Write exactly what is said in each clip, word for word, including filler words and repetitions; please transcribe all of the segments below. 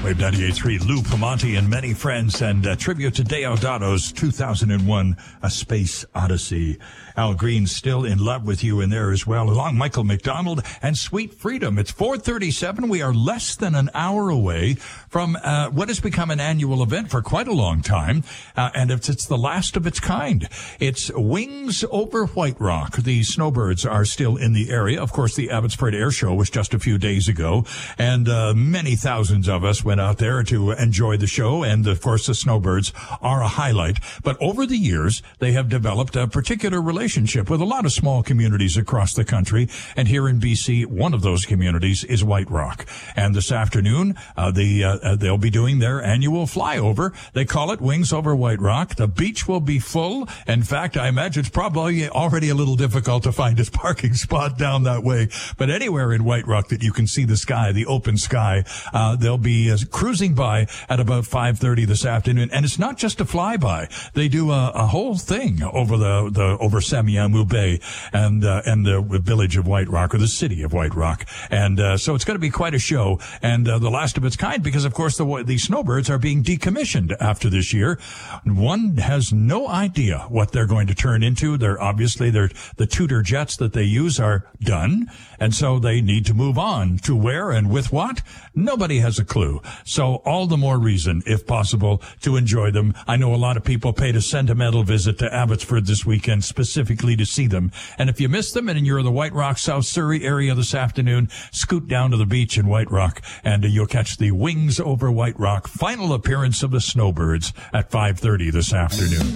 Wave ninety-eight point three, Lou Pamonti and many friends, and uh, tribute to Deodato's two thousand one A Space Odyssey. Al Green still in love with you in there as well, along Michael McDonald and Sweet Freedom. It's four thirty-seven. We are less than an hour away from uh, what has become an annual event for quite a long time, uh, and it's, it's the last of its kind. It's Wings Over White Rock. The snowbirds are still in the area. Of course, the Abbotsford Air Show was just a few days ago, and uh, many thousands of us went out there to enjoy the show, and of course the snowbirds are a highlight. But over the years, they have developed a particular relationship with a lot of small communities across the country, and here in B C, one of those communities is White Rock. And this afternoon, uh, the uh, uh, they'll be doing their annual flyover. They call it Wings Over White Rock. The beach will be full. In fact, I imagine it's probably already a little difficult to find a parking spot down that way. But anywhere in White Rock that you can see the sky, the open sky, uh, they'll be uh, cruising by at about five thirty this afternoon. And it's not just a flyby. They do a, a whole thing over the, the over Semiahmoo Bay and uh, and the village of White Rock, or the city of White Rock. And uh, so it's going to be quite a show, and uh, the last of its kind, because of course the the snowbirds are being decommissioned after this year. One has no idea what they're going to turn into. They're obviously they're the Tudor jets that they use are done, and so they need to move on. To where and with what? Nobody has a clue. So all the more reason, if possible, to enjoy them. I know a lot of people paid a sentimental visit to Abbotsford this weekend specifically to see them. And if you missed them and you're in the White Rock, South Surrey area this afternoon, scoot down to the beach in White Rock, and uh, you'll catch the Wings Over White Rock final appearance of the snowbirds at five thirty this afternoon.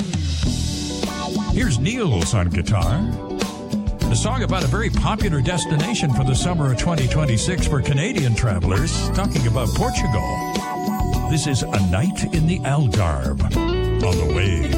Here's Niels on guitar. A song about a very popular destination for the summer of twenty twenty-six for Canadian travelers, talking about Portugal. This is A Night in the Algarve on the Wave.